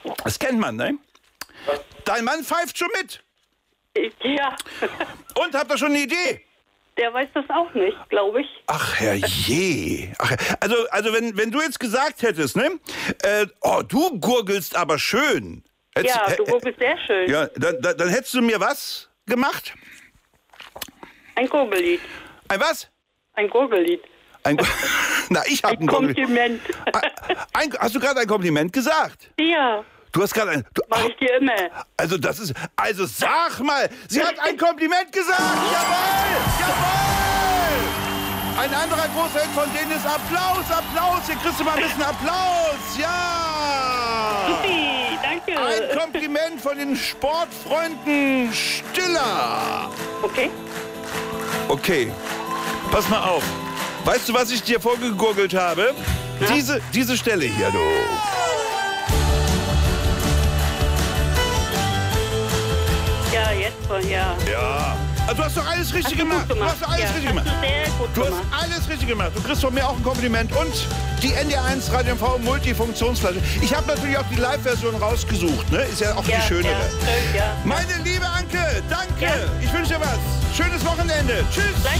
Das kennt man, ne? Dein Mann pfeift schon mit. Ja, Und, habt ihr schon eine Idee? der weiß das auch nicht, glaube ich. Ach, herrje. Ach, also wenn du jetzt gesagt hättest, ne? Du gurgelst aber schön. Ja, du gurgelst sehr schön. Ja, dann hättest du mir was gemacht? Ein Gurgellied. Ein was? Ein Gurgellied. Na, ich habe ein Kompliment. Hast du gerade ein Kompliment gesagt? Ja, Du hast gerade ein... mach ich dir immer. Also sag mal, sie hat ein Kompliment gesagt. Jawohl, jawohl. Ein anderer großer Hit von denen ist Applaus. Hier kriegst du mal ein bisschen Applaus. Ja. Supi, danke. Ein Kompliment von den Sportfreunden Stiller. Okay. Okay, pass mal auf. Weißt du, was ich dir vorgegurgelt habe? Ja? Diese Stelle hier, du. Ja, jetzt schon, ja. Ja. Also, du hast doch alles richtig Hast du gemacht. gut Du hast doch alles ja, richtig hast gemacht. du sehr gut Du gemacht. hast alles richtig gemacht. Du kriegst von mir auch ein Kompliment. Und die NDR1 Radio MV Multifunktionsflasche. Ich habe natürlich auch die Live-Version rausgesucht. Ne? Ist ja auch die schönere. Ja, schön, ja. Meine liebe Anke, danke. Ja. Ich wünsche dir was. Schönes Wochenende. Tschüss.